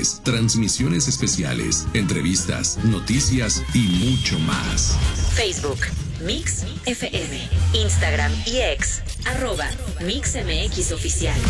semanales, transmisiones especiales, entrevistas, noticias y mucho más. Facebook, Mix FM, Instagram y X, @MixMX Oficial.